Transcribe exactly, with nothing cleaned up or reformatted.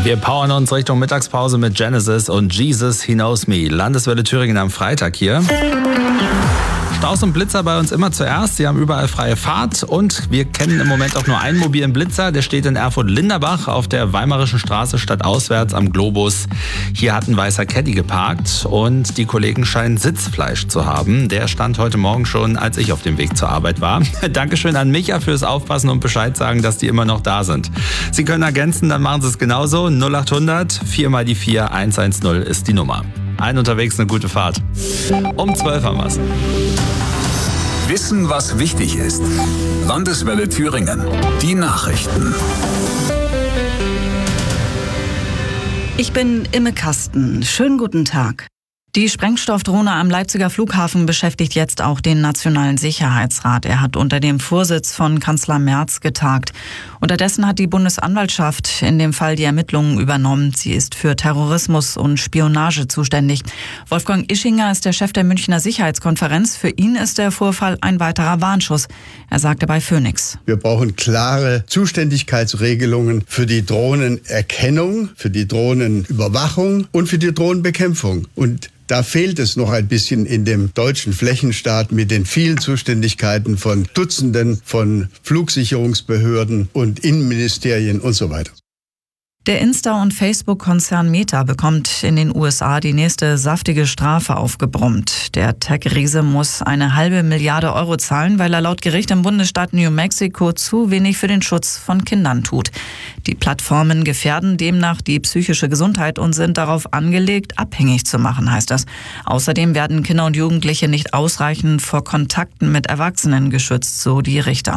Wir powern uns Richtung Mittagspause mit Genesis und Jesus, He Knows Me. Landeswelle Thüringen am Freitag hier. Staus und Blitzer bei uns immer zuerst. Sie haben überall freie Fahrt und wir kennen im Moment auch nur einen mobilen Blitzer. Der steht in Erfurt-Linderbach auf der Weimarischen Straße stadtauswärts am Globus. Hier hat ein weißer Caddy geparkt und die Kollegen scheinen Sitzfleisch zu haben. Der stand heute Morgen schon, als ich auf dem Weg zur Arbeit war. Dankeschön an Micha fürs Aufpassen und Bescheid sagen, dass die immer noch da sind. Sie können ergänzen, dann machen Sie es genauso. null acht hundert vier mal die vier eins eins null ist die Nummer. Ein unterwegs, eine gute Fahrt. Um zwölf haben wir's. Wissen, was wichtig ist. Landeswelle Thüringen. Die Nachrichten. Ich bin Imme Kasten. Schönen guten Tag. Die Sprengstoffdrohne am Leipziger Flughafen beschäftigt jetzt auch den Nationalen Sicherheitsrat. Er hat unter dem Vorsitz von Kanzler Merz getagt. Unterdessen hat die Bundesanwaltschaft in dem Fall die Ermittlungen übernommen. Sie ist für Terrorismus und Spionage zuständig. Wolfgang Ischinger ist der Chef der Münchner Sicherheitskonferenz. Für ihn ist der Vorfall ein weiterer Warnschuss. Er sagte bei Phoenix: Wir brauchen klare Zuständigkeitsregelungen für die Drohnenerkennung, für die Drohnenüberwachung und für die Drohnenbekämpfung. Und da fehlt es noch ein bisschen in dem deutschen Flächenstaat mit den vielen Zuständigkeiten von Dutzenden von Flugsicherungsbehörden und Innenministerien und so weiter. Der Insta- und Facebook-Konzern Meta bekommt in den U S A die nächste saftige Strafe aufgebrummt. Der Tech-Riese muss eine halbe Milliarde Euro zahlen, weil er laut Gericht im Bundesstaat New Mexico zu wenig für den Schutz von Kindern tut. Die Plattformen gefährden demnach die psychische Gesundheit und sind darauf angelegt, abhängig zu machen, heißt das. Außerdem werden Kinder und Jugendliche nicht ausreichend vor Kontakten mit Erwachsenen geschützt, so die Richter.